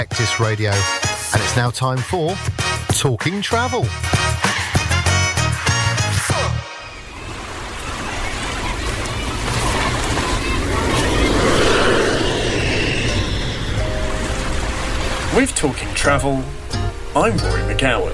Actis Radio, and it's now time for Talking Travel. With Talking Travel, I'm Rory McGowan.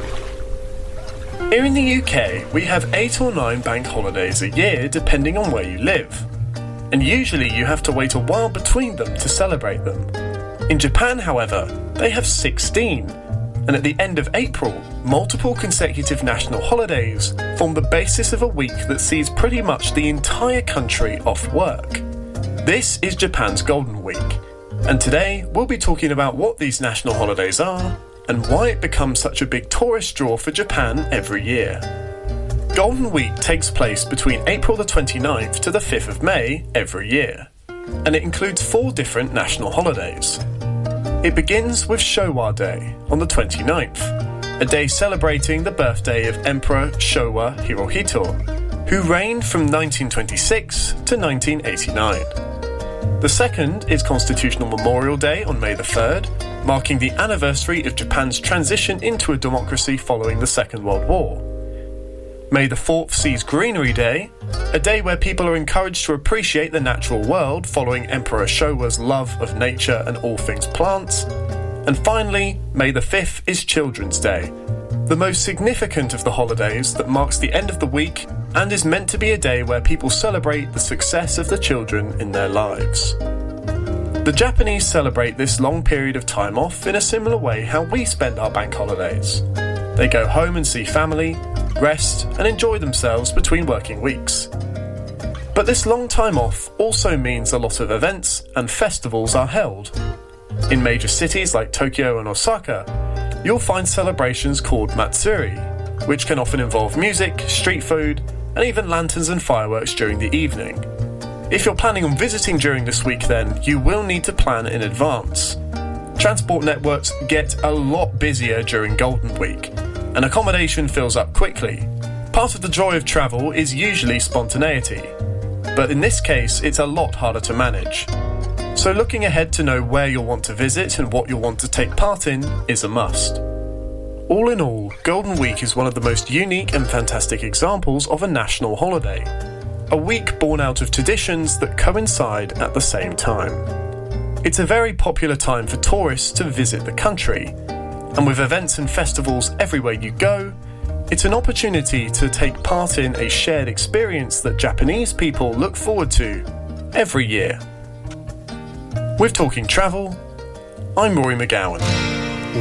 Here in the UK, we have 8 or 9 bank holidays a year depending on where you live. And usually you have to wait a while between them to celebrate them. In Japan, however, they have 16. And at the end of April, multiple consecutive national holidays form the basis of a week that sees pretty much the entire country off work. This is Japan's Golden Week. And today, we'll be talking about what these national holidays are and why it becomes such a big tourist draw for Japan every year. Golden Week takes place between April the 29th to the 5th of May every year, and it includes 4 different national holidays. It begins with Showa Day on the 29th, a day celebrating the birthday of Emperor Showa Hirohito, who reigned from 1926 to 1989. The second is Constitutional Memorial Day on May the 3rd, marking the anniversary of Japan's transition into a democracy following the Second World War. May the 4th sees Greenery Day, a day where people are encouraged to appreciate the natural world following Emperor Showa's love of nature and all things plants. And finally, May the 5th is Children's Day, the most significant of the holidays that marks the end of the week and is meant to be a day where people celebrate the success of the children in their lives. The Japanese celebrate this long period of time off in a similar way how we spend our bank holidays. They go home and see family, rest and enjoy themselves between working weeks. But this long time off also means a lot of events and festivals are held. In major cities like Tokyo and Osaka, you'll find celebrations called Matsuri, which can often involve music, street food, and even lanterns and fireworks during the evening. If you're planning on visiting during this week then, you will need to plan in advance. Transport networks get a lot busier during Golden Week, and accommodation fills up quickly. Part of the joy of travel is usually spontaneity, but in this case it's a lot harder to manage. So looking ahead to know where you'll want to visit and what you'll want to take part in is a must. All in all, Golden Week is one of the most unique and fantastic examples of a national holiday. A week born out of traditions that coincide at the same time. It's a very popular time for tourists to visit the country, and with events and festivals everywhere you go, it's an opportunity to take part in a shared experience that Japanese people look forward to every year. With Talking Travel, I'm Rory McGowan.